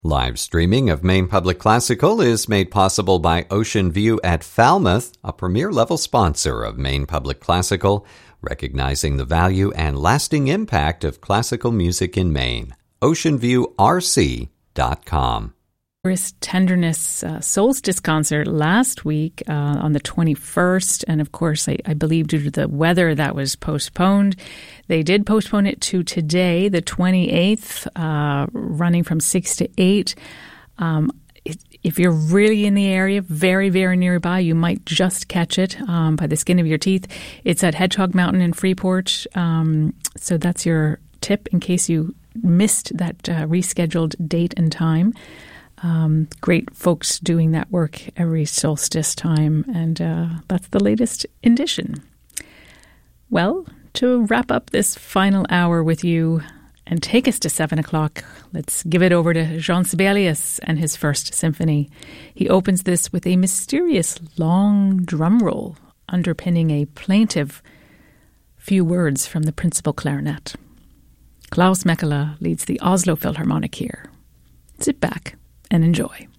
Live streaming of Maine Public Classical is made possible by Ocean View at Falmouth, a premier-level sponsor of Maine Public Classical, recognizing the value and lasting impact of classical music in Maine. OceanViewRC.com. Tenderness Solstice concert last week on the 21st, and of course I believe due to the weather that was postponed. They did postpone it to today, the 28th, running from 6 to 8. If you're really in the area, very, very nearby, you might just catch it by the skin of your teeth. It's at Hedgehog Mountain in Freeport, so that's your tip in case you missed that rescheduled date and time. Great folks doing that work every solstice time, and that's the latest edition. Well, to wrap up this final hour with you and take us to 7 o'clock, let's give it over to Jean Sibelius and his First Symphony. He opens this with a mysterious long drum roll underpinning a plaintive few words from the principal clarinet. Klaus Mekela leads the Oslo Philharmonic here. Sit back and enjoy.